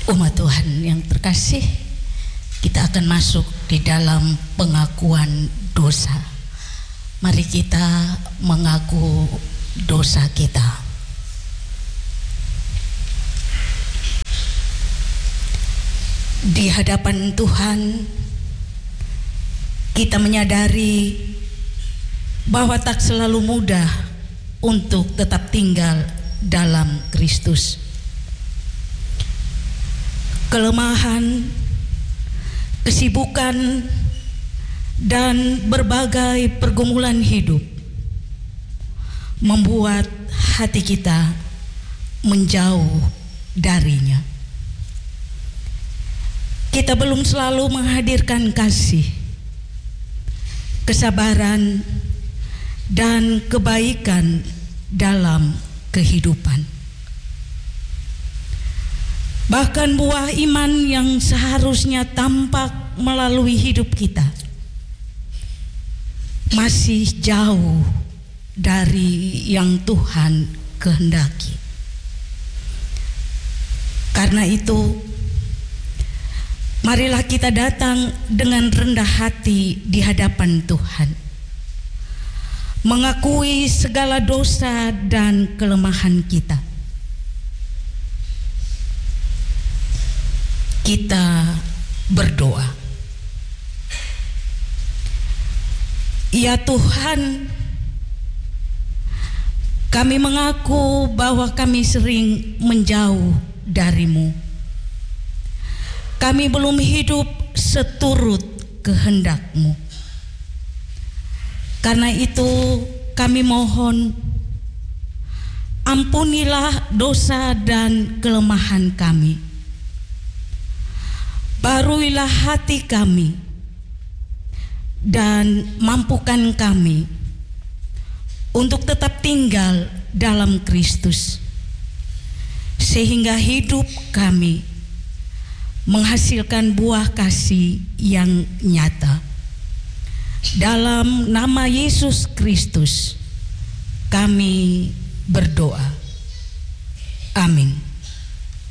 Umat Tuhan yang terkasih, kita akan masuk di dalam pengakuan dosa. Mari kita mengaku dosa kita. Di hadapan Tuhan, kita menyadari bahwa tak selalu mudah untuk tetap tinggal dalam Kristus. Kelemahan, kesibukan, dan berbagai pergumulan hidup membuat hati kita menjauh darinya. Kita belum selalu menghadirkan kasih, kesabaran, dan kebaikan dalam kehidupan. Bahkan buah iman yang seharusnya tampak melalui hidup kita masih jauh dari yang Tuhan kehendaki. Karena itu, marilah kita datang dengan rendah hati di hadapan Tuhan, mengakui segala dosa dan kelemahan kita. Kita berdoa. Ya Tuhan, kami mengaku bahwa kami sering menjauh dari-Mu. Kami belum hidup seturut kehendak-Mu. Karena itu kami mohon, ampunilah dosa dan kelemahan kami. Baruilah hati kami dan mampukan kami untuk tetap tinggal dalam Kristus, sehingga hidup kami menghasilkan buah kasih yang nyata. Dalam nama Yesus Kristus kami berdoa. Amin.